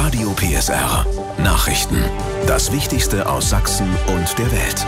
Radio PSR. Nachrichten. Das Wichtigste aus Sachsen und der Welt.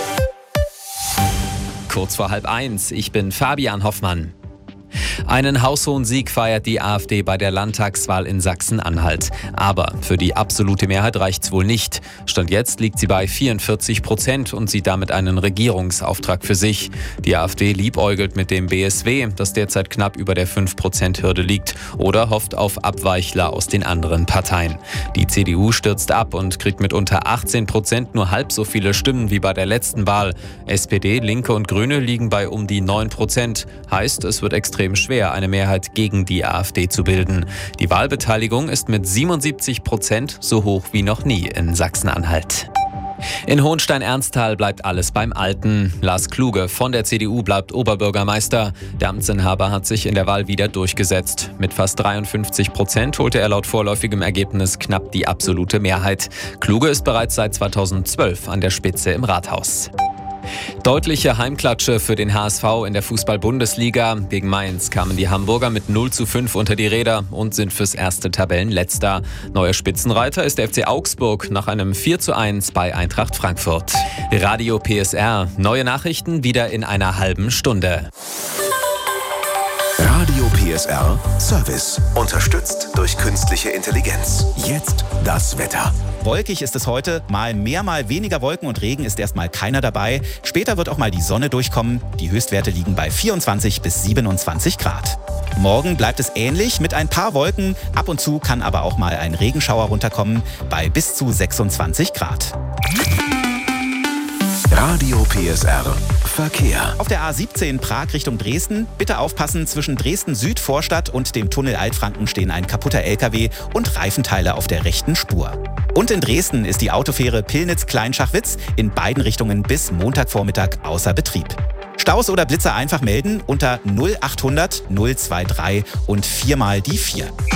Kurz vor 12:30. Ich bin Fabian Hoffmann. Einen haushohen Sieg feiert die AfD bei der Landtagswahl in Sachsen-Anhalt. Aber für die absolute Mehrheit reicht's wohl nicht. Stand jetzt liegt sie bei 44% und sieht damit einen Regierungsauftrag für sich. Die AfD liebäugelt mit dem BSW, das derzeit knapp über der 5%-Hürde liegt, oder hofft auf Abweichler aus den anderen Parteien. Die CDU stürzt ab und kriegt mit unter 18% nur halb so viele Stimmen wie bei der letzten Wahl. SPD, Linke und Grüne liegen bei um die 9%. Heißt, es wird extrem schwer, eine Mehrheit gegen die AfD zu bilden. Die Wahlbeteiligung ist mit 77% so hoch wie noch nie in Sachsen-Anhalt. In Hohenstein-Ernsthal bleibt alles beim Alten. Lars Kluge von der CDU bleibt Oberbürgermeister. Der Amtsinhaber hat sich in der Wahl wieder durchgesetzt. Mit fast 53% holte er laut vorläufigem Ergebnis knapp die absolute Mehrheit. Kluge ist bereits seit 2012 an der Spitze im Rathaus. Deutliche Heimklatsche für den HSV in der Fußball-Bundesliga. Gegen Mainz kamen die Hamburger mit 0:5 unter die Räder und sind fürs erste Tabellenletzter. Neuer Spitzenreiter ist der FC Augsburg nach einem 4:1 bei Eintracht Frankfurt. Radio PSR. Neue Nachrichten wieder in einer halben Stunde. Radio PSR Service. Unterstützt durch künstliche Intelligenz. Jetzt das Wetter. Wolkig ist es heute, mal mehr, mal weniger Wolken und Regen ist erstmal keiner dabei. Später wird auch mal die Sonne durchkommen. Die Höchstwerte liegen bei 24 bis 27 Grad. Morgen bleibt es ähnlich mit ein paar Wolken. Ab und zu kann aber auch mal ein Regenschauer runterkommen bei bis zu 26 Grad. Radio PSR Verkehr. Auf der A17 Prag Richtung Dresden. Bitte aufpassen, zwischen Dresden-Süd-Vorstadt und dem Tunnel Altfranken stehen ein kaputter LKW und Reifenteile auf der rechten Spur. Und in Dresden ist die Autofähre Pillnitz-Kleinschachwitz in beiden Richtungen bis Montagvormittag außer Betrieb. Staus oder Blitzer einfach melden unter 0800 023 und 4 mal die 4.